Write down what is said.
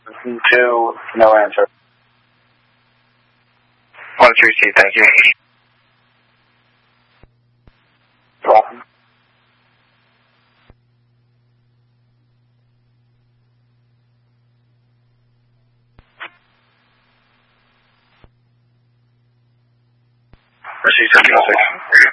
2, no answer. 132, thank you. You're welcome. Received 76.